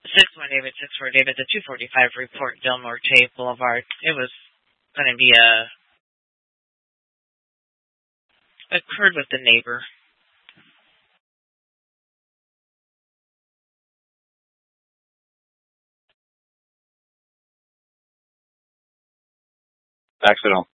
6-1 David, 6-4 David, the 245 report, Del Norte Boulevard. It was going to be occurred with the neighbor. Accidental.